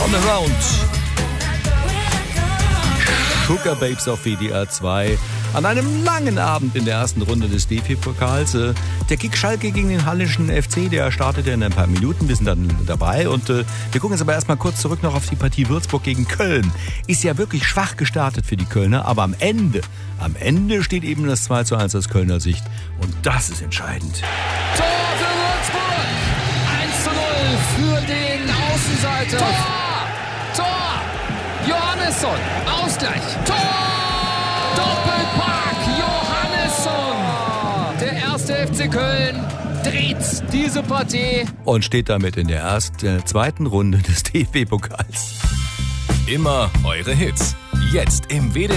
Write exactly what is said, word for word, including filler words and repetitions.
On Around. Sugar Babes auf W D R zwei. An einem langen Abend in der ersten Runde des D F B-Pokals. Der Kick Schalke gegen den Hallischen F C, der startete in ein paar Minuten. Wir sind dann dabei und äh, wir gucken jetzt aber erstmal kurz zurück noch auf die Partie Würzburg gegen Köln. Ist ja wirklich schwach gestartet für die Kölner, aber am Ende, am Ende steht eben das zwei zu eins aus Kölner Sicht. Und das ist entscheidend. Tor für Würzburg! eins zu null für den Außenseiter. Tor! Tor! Johannesson! Ausgleich! Tor! Doppelpack Johannesson! Der erste F C Köln dreht diese Partie. Und steht damit in der ersten, äh, zweiten Runde des D F B-Pokals. Immer eure Hits. Jetzt im W D R